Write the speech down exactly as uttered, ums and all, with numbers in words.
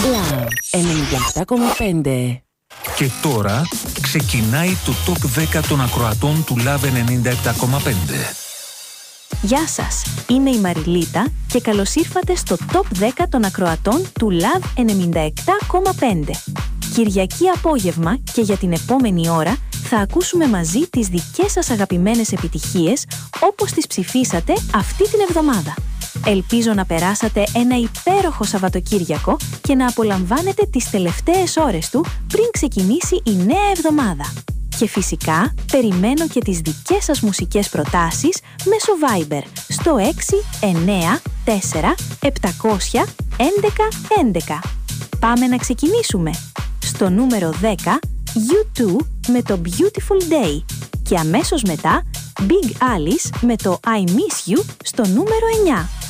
Love ενενήντα επτά κόμμα πέντε. Και τώρα ξεκινάει το Top δέκα των ακροατών του Love ενενήντα επτά κόμμα πέντε. Γεια σας, είμαι η Μαριλίτα και καλώς ήρθατε στο Top δέκα των ακροατών του Love ενενήντα επτά κόμμα πέντε. Κυριακή απόγευμα και για την επόμενη ώρα θα ακούσουμε μαζί τις δικές σας αγαπημένες επιτυχίες όπως τις ψηφίσατε αυτή την εβδομάδα. Ελπίζω να περάσατε ένα υπέροχο Σαββατοκύριακο και να απολαμβάνετε τις τελευταίες ώρες του πριν ξεκινήσει η νέα εβδομάδα. Και φυσικά, περιμένω και τις δικές σας μουσικές προτάσεις μέσω Viber στο έξι εννέα τέσσερα επτακόσια έντεκα έντεκα. Πάμε να ξεκινήσουμε. Στο νούμερο δέκα, γιου τού με το Beautiful Day και αμέσως μετά Big Alice με το I Miss You στο νούμερο εννιά.